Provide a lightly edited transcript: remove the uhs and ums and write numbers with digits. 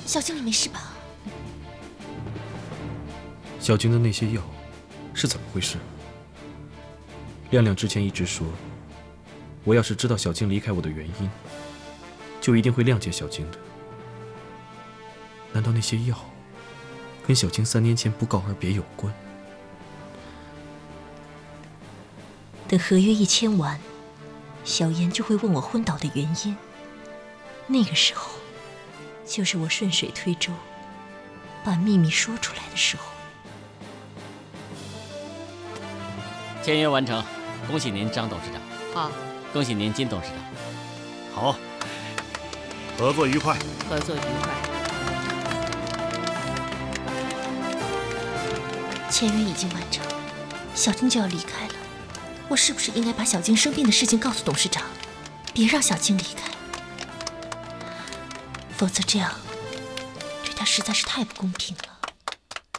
小经理没事吧？ 小军的那些药是怎么回事？亮亮之前一直说，我要是知道小金离开我的原因，就一定会谅解小金的。难道那些药跟小金3年前不告而别有关？ 等合约一签完，小妍就会问我昏倒的原因。那个时候，就是我顺水推舟，把秘密说出来的时候。 签约完成，恭喜您张董事长。 好， 恭喜您金董事长。 好，合作愉快。 合作愉快。 签约已经完成，小金就要离开了。我是不是应该把小金生病的事情告诉董事长，别让小金离开？否则这样对他实在是太不公平了。